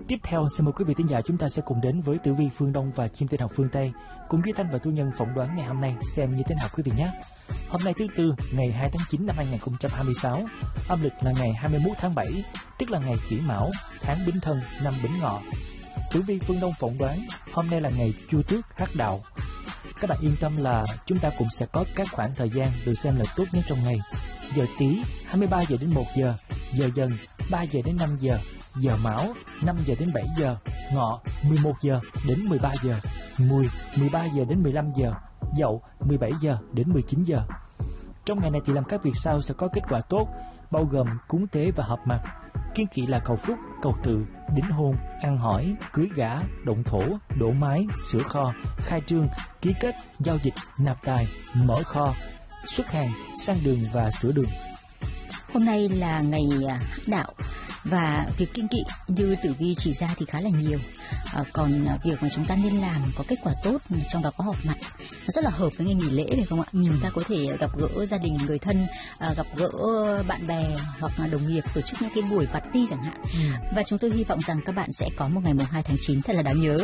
Tiếp theo, xin mời quý vị thính giả chúng ta sẽ cùng đến với tử vi phương Đông và chim tinh học phương Tây, cùng Duy Thanh và Tu Nhân phỏng đoán ngày hôm nay xem như thế nào quý vị nhé. Hôm nay thứ Tư, ngày 2 tháng 9 năm 2026, âm lịch là ngày 21 tháng 7, tức là ngày Kỷ Mão, tháng Bính Thân, năm Bính Ngọ. Tử vi phương Đông phỏng đoán hôm nay là ngày Chu Tước Hắc Đạo. Các bạn yên tâm là chúng ta cũng sẽ có các khoảng thời gian được xem là tốt nhất trong ngày. Giờ Tý 23 giờ đến 1 giờ, giờ Dần 3 giờ đến 5 giờ, giờ Mão 5 giờ đến 7 giờ, Ngọ 11 giờ đến 13 giờ, Mùi 13 giờ đến 15 giờ, Dậu 17 giờ đến 19 giờ. Trong ngày này thì làm các việc sau sẽ có kết quả tốt, bao gồm cúng tế và họp mặt. Kiêng kỵ là cầu phúc, cầu tự, đính hôn, ăn hỏi, cưới gả, động thổ, đổ mái, sửa kho, khai trương, ký kết, giao dịch, nạp tài, mở kho, xuất hàng, sang đường và sửa đường. Hôm nay là ngày Hắc Đạo và việc kiêng kỵ như tử vi chỉ ra thì khá là nhiều. Còn việc mà chúng ta nên làm có kết quả tốt, trong đó có họp mặt, nó rất là hợp với ngày nghỉ lễ phải không ạ? Chúng ta có thể gặp gỡ gia đình, người thân, gặp gỡ bạn bè hoặc là đồng nghiệp, tổ chức những cái buổi party chẳng hạn. Và chúng tôi hy vọng rằng các bạn sẽ có một ngày mùng 2 tháng 9 thật là đáng nhớ.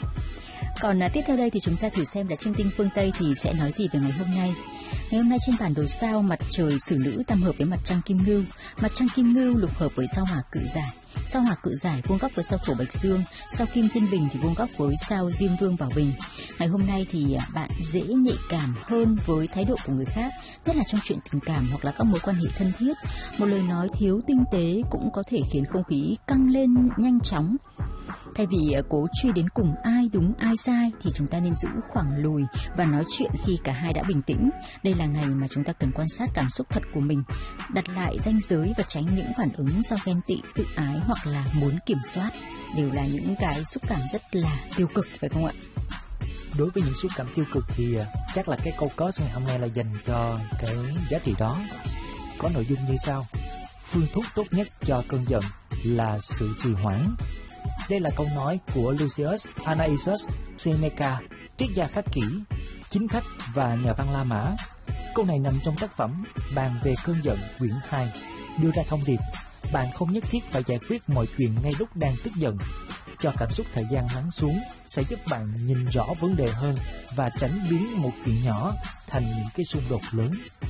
Còn tiếp theo đây thì chúng ta thử xem là chim tinh phương Tây thì sẽ nói gì về ngày hôm nay. Ngày hôm nay trên bản đồ sao, mặt trời Xử Nữ tam hợp với mặt trăng Kim Ngưu, mặt trăng Kim Ngưu lục hợp với sao Hỏa Cự Giải, sao Hỏa Cự Giải vuông góc với sao Thổ Bạch Dương, sao Kim Thiên Bình thì vuông góc với sao Diêm Vương Bảo Bình. Ngày hôm nay thì bạn dễ nhạy cảm hơn với thái độ của người khác, nhất là trong chuyện tình cảm hoặc là các mối quan hệ thân thiết. Một lời nói thiếu tinh tế cũng có thể khiến không khí căng lên nhanh chóng. Thay vì cố truy đến cùng ai đúng ai sai thì chúng ta nên giữ khoảng lùi và nói chuyện khi cả hai đã bình tĩnh. Đây là ngày mà chúng ta cần quan sát cảm xúc thật của mình, đặt lại ranh giới và tránh những phản ứng do ghen tị, tự ái hoặc là muốn kiểm soát. Đều là những cái xúc cảm rất là tiêu cực phải không ạ? Đối với những xúc cảm tiêu cực thì chắc là cái câu có ngày hôm nay là dành cho cái giá trị đó. Có nội dung như sau: phương thuốc tốt nhất cho cơn giận là sự trì hoãn. Đây là câu nói của Lucius Anaïs Seneca, triết gia khách kỷ, chính khách và nhà văn La Mã. Câu này nằm trong tác phẩm Bàn về cơn giận quyển 2, đưa ra thông điệp bạn không nhất thiết phải giải quyết mọi chuyện ngay lúc đang tức giận. Cho cảm xúc thời gian lắng xuống sẽ giúp bạn nhìn rõ vấn đề hơn và tránh biến một chuyện nhỏ thành những cái xung đột lớn.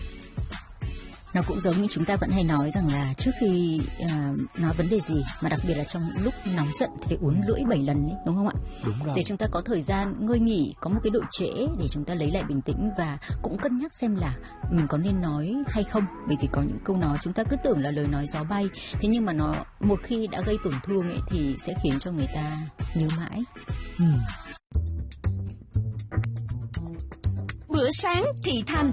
Nó cũng giống như chúng ta vẫn hay nói rằng là trước khi nói vấn đề gì, mà đặc biệt là trong lúc nóng giận thì phải uốn lưỡi 7 lần ấy, đúng không ạ? Đúng rồi. Để chúng ta có thời gian ngơi nghỉ, có một cái độ trễ để chúng ta lấy lại bình tĩnh và cũng cân nhắc xem là mình có nên nói hay không. Bởi vì có những câu nói chúng ta cứ tưởng là lời nói gió bay, thế nhưng mà nó một khi đã gây tổn thương ấy thì sẽ khiến cho người ta nhớ mãi. Bữa sáng Thị Thành.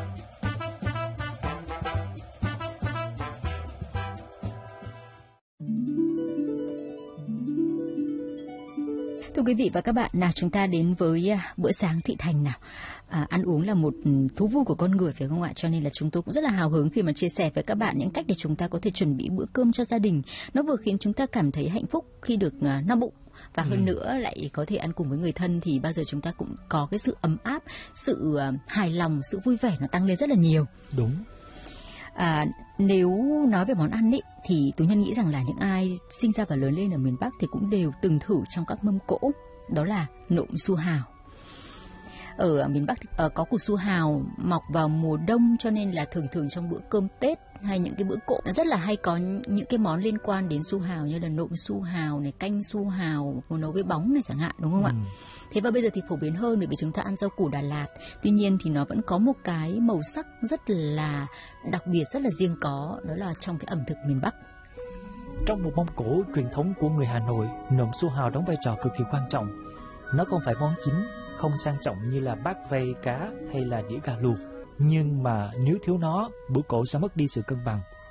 Thưa quý vị và các bạn, nào chúng ta đến với bữa sáng Thị Thành nào. Ăn uống là một thú vui của con người phải không ạ? Cho nên là chúng tôi cũng rất là hào hứng khi mà chia sẻ với các bạn những cách để chúng ta có thể chuẩn bị bữa cơm cho gia đình. Nó vừa khiến chúng ta cảm thấy hạnh phúc khi được no bụng, và hơn nữa lại có thể ăn cùng với người thân thì bao giờ chúng ta cũng có cái sự ấm áp, sự hài lòng, sự vui vẻ nó tăng lên rất là nhiều. Đúng. Nếu nói về món ăn ý, thì tôi nhân nghĩ rằng là những ai sinh ra và lớn lên ở miền Bắc thì cũng đều từng thử trong các mâm cỗ, đó là nộm su hào. Ở miền Bắc có củ su hào mọc vào mùa đông, cho nên là thường thường trong bữa cơm Tết hay những cái bữa cỗ rất là hay có những cái món liên quan đến su hào, như là nộm su hào này, canh su hào, nấu với bóng này chẳng hạn, đúng không ạ? Thế và bây giờ thì phổ biến hơn bởi vì chúng ta ăn rau củ Đà Lạt. Tuy nhiên thì nó vẫn có một cái màu sắc rất là đặc biệt, rất là riêng có, đó là trong cái ẩm thực miền Bắc. Trong một mâm cỗ truyền thống của người Hà Nội, nộm su hào đóng vai trò cực kỳ quan trọng. Nó không phải món chính, không sang trọng như là bát vây cá hay là đĩa gà luộc, nhưng mà nếu thiếu nó, bữa cỗ sẽ mất đi sự cân bằng.